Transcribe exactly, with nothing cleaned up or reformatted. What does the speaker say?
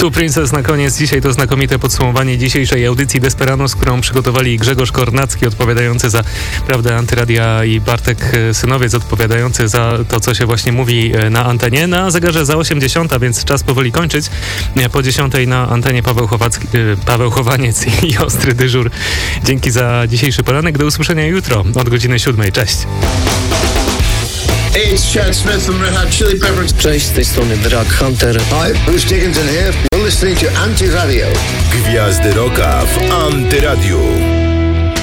Tu Princess na koniec. Dzisiaj to znakomite podsumowanie dzisiejszej audycji Desperados, którą przygotowali Grzegorz Kornacki, odpowiadający za Prawdę Antyradia, i Bartek Synowiec, odpowiadający za to, co się właśnie mówi na antenie. Na zegarze za osiemdziesiąta, więc czas powoli kończyć. Po dziesiątej na antenie Paweł, Chowacki, Paweł Chowaniec i Ostry Dyżur. Dzięki za dzisiejszy poranek. Do usłyszenia jutro od godziny siódmej. Cześć. Hey, it's Chad Smith from Red Hot Chili Peppers. Cześć, z tej strony Drag Hunter. Hi, Bruce Dickinson here. You're listening to Anti Radio. Gwiazdy Rocka w Antyradiu.